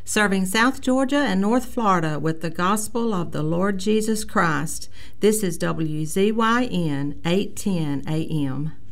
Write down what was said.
serving South Georgia and North Florida with the gospel of the Lord Jesus Christ. This is WZYN 810 AM.